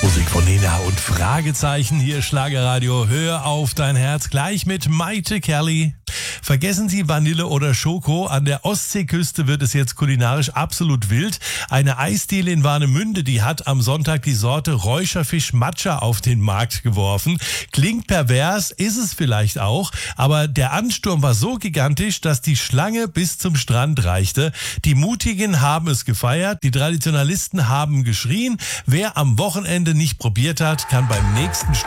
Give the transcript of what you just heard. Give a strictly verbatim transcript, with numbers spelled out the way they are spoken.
Musik von Nena und Fragezeichen. Hier Schlagerradio. Hör auf dein Herz. Gleich mit Maite Kelly. Vergessen Sie Vanille oder Schoko. An der Ostseeküste wird es jetzt kulinarisch absolut wild. Eine Eisdiele in Warnemünde, die hat am Sonntag die Sorte Räucherfisch Matcha auf den Markt geworfen. Klingt pervers, ist es vielleicht auch, aber der Ansturm war so gigantisch, dass die Schlange bis zum Strand reichte. Die Mutigen haben es gefeiert, die Traditionalisten haben geschrien. Wer am Wochenende nicht probiert hat, kann beim nächsten Start